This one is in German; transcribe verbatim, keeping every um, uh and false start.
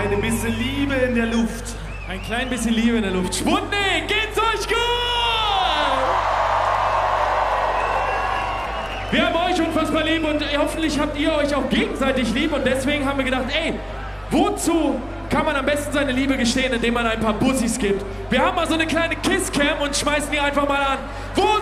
kleine bisschen Liebe in der Luft. Ein klein bisschen Liebe in der Luft. Sputnik, geht's euch gut? Wir haben euch unfassbar lieb und hoffentlich habt ihr euch auch gegenseitig lieb und deswegen haben wir gedacht, ey, wozu kann man am besten seine Liebe gestehen, indem man ein paar Bussis gibt? Wir haben mal so eine kleine Kisscam und schmeißen die einfach mal an. Wo